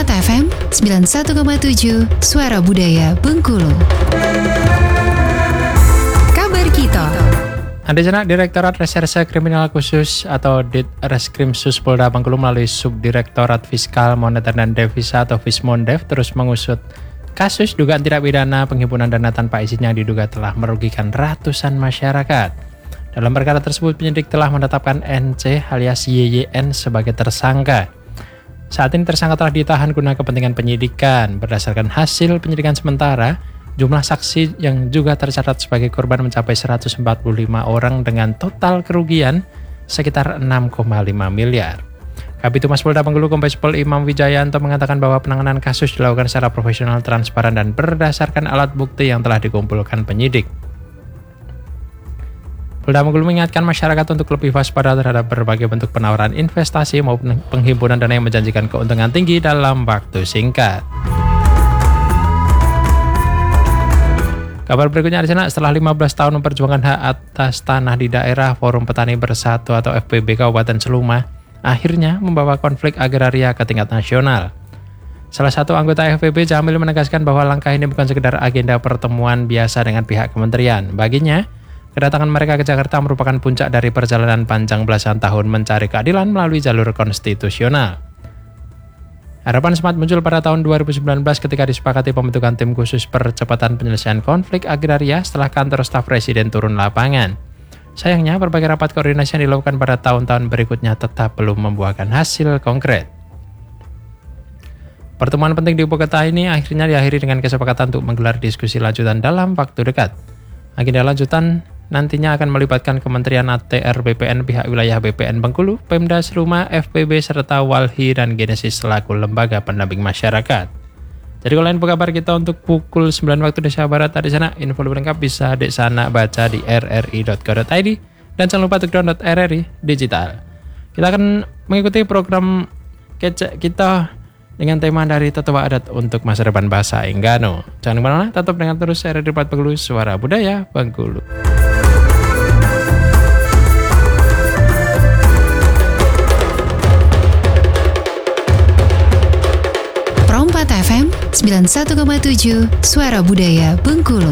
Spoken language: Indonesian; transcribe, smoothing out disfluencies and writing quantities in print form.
FM 91,7 Suara Budaya Bengkulu. Kabar kita. Andesana Direktorat Reserse Kriminal Khusus atau Ditreskrimsus Polda Bengkulu melalui Subdirektorat Fiskal, Moneter dan Devisa atau Fismondev terus mengusut kasus dugaan tindak pidana penghimpunan dana tanpa izin yang diduga telah merugikan ratusan masyarakat. Dalam perkara tersebut, penyidik telah menetapkan NC alias YYN sebagai tersangka. Saat ini tersangka telah ditahan guna kepentingan penyidikan. Berdasarkan hasil penyidikan sementara, jumlah saksi yang juga tercatat sebagai korban mencapai 145 orang dengan total kerugian sekitar 6,5 miliar. Kabitumas Polda Bengkulu Kombes Pol Imam Wijayanto mengatakan bahwa penanganan kasus dilakukan secara profesional, transparan, dan berdasarkan alat bukti yang telah dikumpulkan penyidik. Polda Bengkulu mengingatkan masyarakat untuk lebih waspada terhadap berbagai bentuk penawaran investasi maupun penghimpunan dana yang menjanjikan keuntungan tinggi dalam waktu singkat. Kabar berikutnya di sana, setelah 15 tahun memperjuangkan hak atas tanah di daerah, Forum Petani Bersatu atau FPB Kabupaten Seluma akhirnya membawa konflik agraria ke tingkat nasional. Salah satu anggota FPB, Jamil, menegaskan bahwa langkah ini bukan sekedar agenda pertemuan biasa dengan pihak kementerian. Baginya, kedatangan mereka ke Jakarta merupakan puncak dari perjalanan panjang belasan tahun mencari keadilan melalui jalur konstitusional. Harapan sempat muncul pada tahun 2019 ketika disepakati pembentukan tim khusus percepatan penyelesaian konflik agraria setelah kantor staf presiden turun lapangan. Sayangnya, berbagai rapat koordinasi yang dilakukan pada tahun-tahun berikutnya tetap belum membuahkan hasil konkret. Pertemuan penting di ibu kota ini akhirnya diakhiri dengan kesepakatan untuk menggelar diskusi lanjutan dalam waktu dekat. Agenda lanjutan nantinya akan melibatkan Kementerian ATR BPN, pihak wilayah BPN Bengkulu, Pemda Seluma, FPB, serta Walhi dan Genesis selaku lembaga pendamping masyarakat. Jadi kalau info kabar kita untuk pukul 9 waktu Indonesia Barat, di sana info lebih lengkap bisa di sana baca di rri.co.id dan jangan lupa untuk download RRI Digital. Kita akan mengikuti program kecek kita dengan tema dari Tetua Adat untuk masa depan bahasa Enggano. Jangan kemana-mana, tetap dengan terus RRI Bengkulu, Suara Budaya Bengkulu. Pro 4 FM 91,7 Suara Budaya Bengkulu.